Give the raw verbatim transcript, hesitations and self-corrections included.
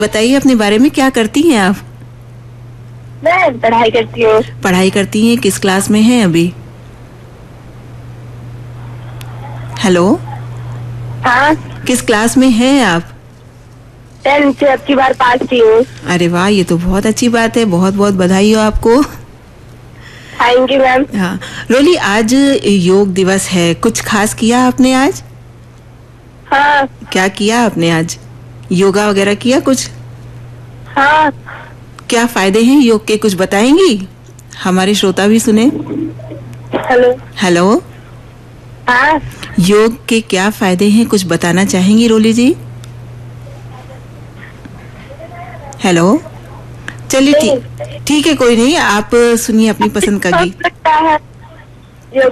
बताइए अपने बारे में, क्या करती हैं आप? मैं पढ़ाई करती हूँ। पढ़ाई करती हैं, किस क्लास में हैं अभी? हेलो, हाँ, किस क्लास में हैं आप? टेंथ से अब की बार पास की हूँ। अरे वाह, ये तो बहुत अच्छी बात है, बहुत बहुत बधाई हो आपको। Thank you ma'am. हाँ रोली, आज योग दिवस है, कुछ खास किया आपने आज? हाँ क्या किया आपने आज? योगा वगैरह किया कुछ? हाँ। क्या फायदे हैं योग के, कुछ बताएंगी? हमारे श्रोता भी सुने। हेलो। हेलो, हाँ, योग के क्या फायदे हैं, कुछ बताना चाहेंगी रोली जी? हेलो, चलिए ठीक ठीक है, कोई नहीं, आप सुनिए अपनी पसंद का गीत। लगता है